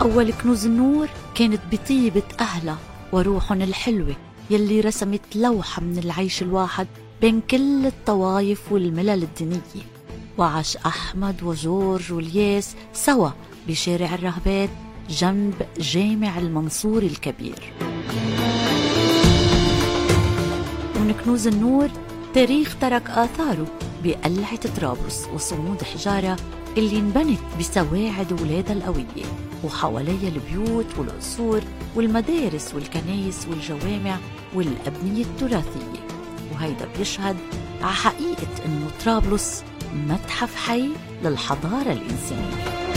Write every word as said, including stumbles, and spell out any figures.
أول كنوز النور كانت بطيبة أهلها وروحهم الحلوة يلي رسمت لوحة من العيش الواحد بين كل الطوائف والملل الدينية. وعاش أحمد وجورج والياس سوا بشارع الرهبات جنب جامع المنصور الكبير. من كنوز النور تاريخ ترك آثاره بقلعة طرابلس وصمود حجارة اللي انبنت بسواعد ولادها القوية، وحواليها البيوت والقصور والمدارس والكنايس والجوامع والأبنية التراثية. وهيدا بيشهد على حقيقة إنه طرابلس متحف حي للحضارة الإنسانية.